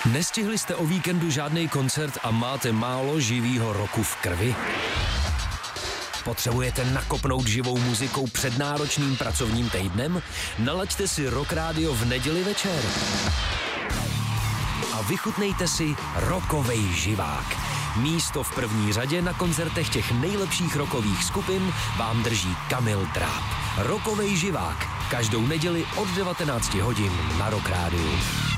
Nestihli jste o víkendu žádný koncert a máte málo živýho roku v krvi? Potřebujete nakopnout živou muzikou před náročným pracovním týdnem? Nalaďte si Rock Radio v neděli večer. A vychutnejte si rockovej živák. Místo v první řadě na koncertech těch nejlepších rockových skupin vám drží Kamil Tráb. Rockovej živák. Každou neděli od 19 hodin na Rock Rádiu.